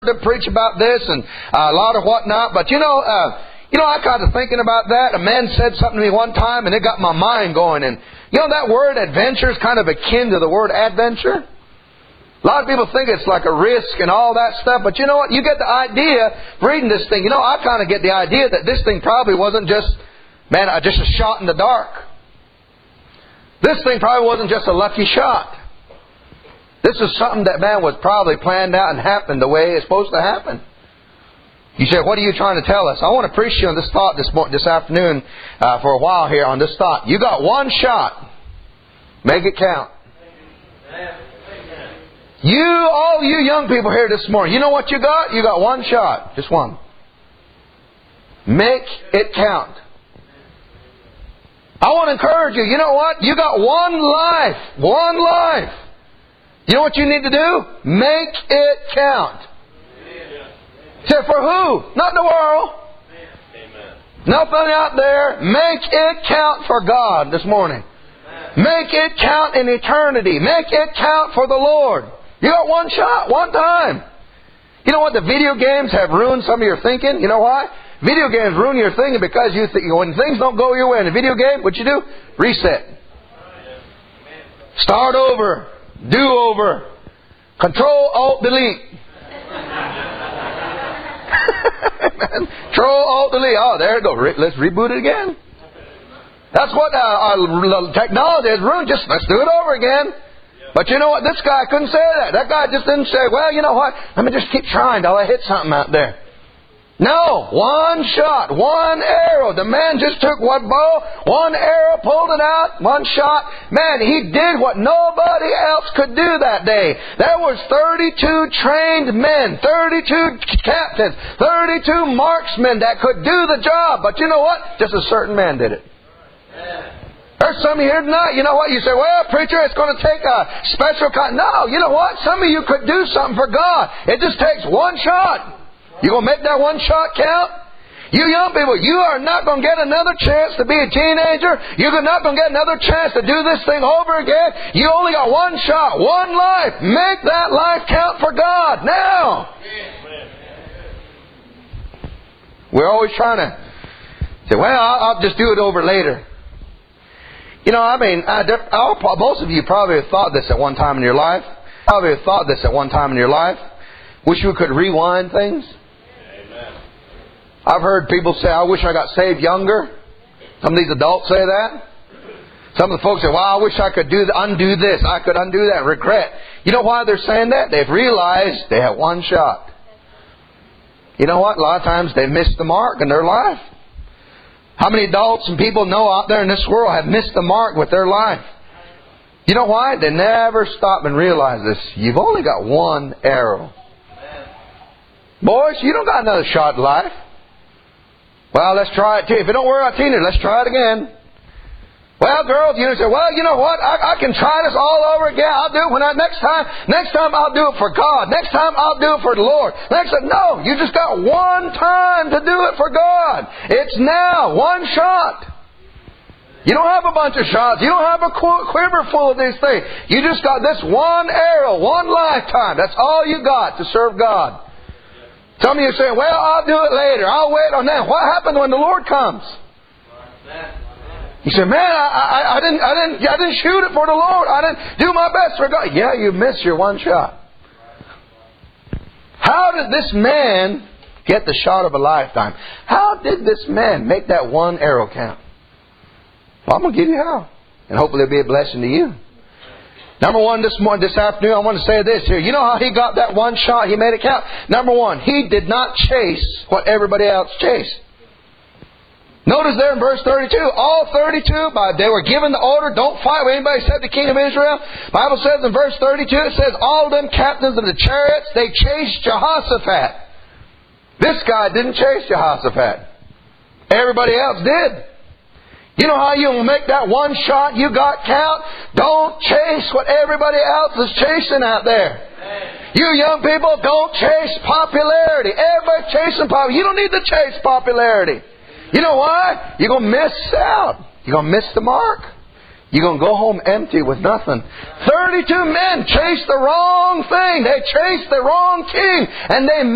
to preach about this and a lot of whatnot. But I got to thinking about that. A man said something to me one time, and it got my mind going. And that word adventure is kind of akin to the word adventure. A lot of people think it's like a risk and all that stuff. But you know what? You get the idea reading this thing. I kind of get the idea that this thing probably wasn't just a shot in the dark. This thing probably wasn't just a lucky shot. This is something that, was probably planned out and happened the way it's supposed to happen. You say, what are you trying to tell us? I want to preach you on this thought this afternoon for a while here on this thought. You got one shot. Make it count. All you young people here this morning, you know what you got? You got one shot. Just one. Make it count. I want to encourage you. You know what? You got one life. One life. You know what you need to do? Make it count. Say, for who? Not the world. Amen. Nothing out there. Make it count for God this morning. Amen. Make it count in eternity. Make it count for the Lord. You got one shot, one time. You know what? The video games have ruined some of your thinking. You know why? Video games ruin your thinking because you think when things don't go your way in a video game, what you do? Reset. Start over. Do over. Control, Alt, Delete. Control, Alt, Delete. Oh, there you go. Let's reboot it again. That's what our technology has ruined. Just let's do it over again. But you know what? This guy couldn't say that. That guy just didn't say, well, you know what? Let me just keep trying till I hit something out there. No, one shot, one arrow. The man just took one bow, one arrow, pulled it out, one shot. Man, he did what nobody else could do that day. There was 32 trained men, 32 captains, 32 marksmen that could do the job. But you know what? Just a certain man did it. There's some of you here tonight, you know what? You say, well, preacher, it's going to take a special kind. No, you know what? Some of you could do something for God. It just takes one shot. You going to make that one shot count? You young people, you are not going to get another chance to be a teenager. You're not going to get another chance to do this thing over again. You only got one shot, one life. Make that life count for God now. We're always trying to say, well, I'll just do it over later. Most of you probably have thought this at one time in your life. Wish we could rewind things. I've heard people say, I wish I got saved younger. Some of these adults say that. Some of the folks say, well, I wish I could undo this. I could undo that. Regret. You know why they're saying that? They've realized they have one shot. You know what? A lot of times they missed the mark in their life. How many adults and people know out there in this world have missed the mark with their life? You know why? They never stop and realize this. You've only got one arrow. Boys, you don't got another shot at life. Well, let's try it too. If it don't work out, teenager, let's try it again. Well, girls, you say, well, you know what? I can try this all over again. I'll do it next time I'll do it for God. Next time I'll do it for the Lord. No, you just got one time to do it for God. It's now, one shot. You don't have a bunch of shots. You don't have a quiver full of these things. You just got this one arrow, one lifetime. That's all you got to serve God. Some of you say, well, I'll do it later. I'll wait on that. What happens when the Lord comes? You say, man, I didn't shoot it for the Lord. I didn't do my best for God. Yeah, you missed your one shot. How did this man get the shot of a lifetime? How did this man make that one arrow count? Well, I'm going to give you how. And hopefully it'll be a blessing to you. Number one, this afternoon, I want to say this here. You know how he got that one shot? He made it count. Number one, he did not chase what everybody else chased. Notice there in verse 32, all 32, they were given the order, don't fight with anybody except the king of Israel. The Bible says in verse 32, it says, all them captains of the chariots, they chased Jehoshaphat. This guy didn't chase Jehoshaphat. Everybody else did. You know how you will make that one shot you got count? Don't chase what everybody else is chasing out there. You young people, don't chase popularity. Everybody's chasing popularity. You don't need to chase popularity. You know why? You're going to miss out. You're going to miss the mark. You're going to go home empty with nothing. 32 men chased the wrong thing. They chased the wrong king. And they